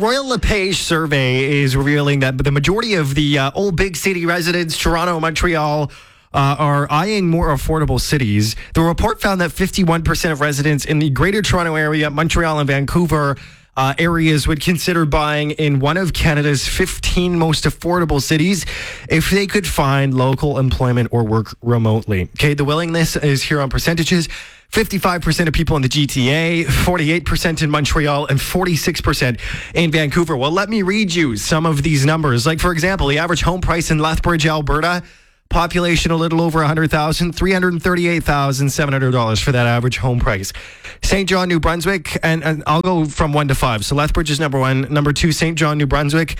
Royal LePage survey is revealing that the majority of the old big city residents, Toronto, Montreal, are eyeing more affordable cities. The report found that 51% of residents in the Greater Toronto Area, Montreal and Vancouver areas would consider buying in one of Canada's 15 most affordable cities if they could find local employment or work remotely. Okay, the willingness is here on percentages. 55% of people in the GTA, 48% in Montreal, and 46% in Vancouver. Well, let me read you some of these numbers. Like, for example, the average home price in Lethbridge, Alberta, population a little over 100,000, $338,700 for that average home price. St. John, New Brunswick, and I'll go from 1 to 5. So Lethbridge is number 1. Number 2, St. John, New Brunswick,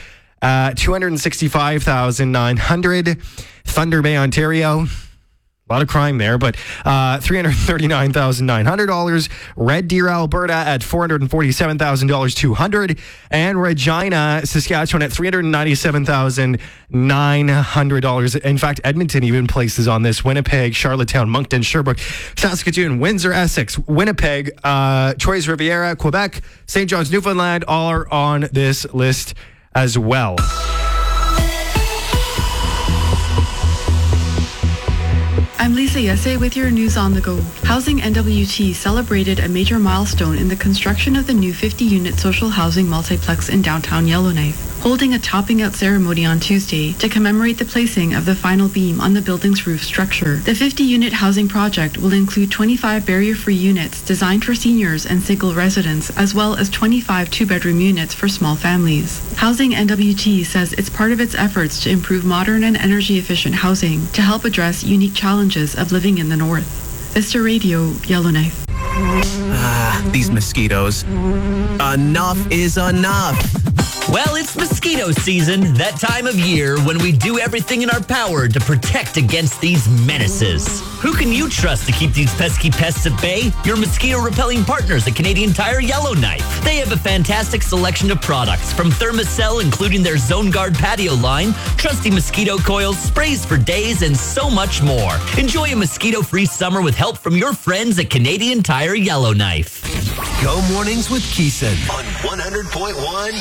$265,900. Thunder Bay, Ontario. A lot of crime there, but $339,900. Red Deer, Alberta at $447,200. And Regina, Saskatchewan at $397,900. In fact, Edmonton even places on this. Winnipeg, Charlottetown, Moncton, Sherbrooke, Saskatoon, Windsor, Essex, Winnipeg, Trois Riviera, Quebec, St. John's, Newfoundland, all are on this list as well. I'm Lisa Yesse with your news on the go. Housing NWT celebrated a major milestone in the construction of the new 50-unit social housing multiplex in downtown Yellowknife, holding a topping out ceremony on Tuesday to commemorate the placing of the final beam on the building's roof structure. The 50-unit housing project will include 25 barrier-free units designed for seniors and single residents, as well as 25 two-bedroom units for small families. Housing NWT says it's part of its efforts to improve modern and energy-efficient housing to help address unique challenges of living in the north. Vista Radio, Yellowknife. These mosquitoes. Enough is enough. Well, it's mosquito season, that time of year when we do everything in our power to protect against these menaces. Who can you trust to keep these pesky pests at bay? Your mosquito-repelling partners at Canadian Tire Yellowknife. They have a fantastic selection of products, from Thermacell, including their Zone Guard patio line, trusty mosquito coils, sprays for days, and so much more. Enjoy a mosquito-free summer with help from your friends at Canadian Tire Yellowknife. Go mornings with Keeson on 100.1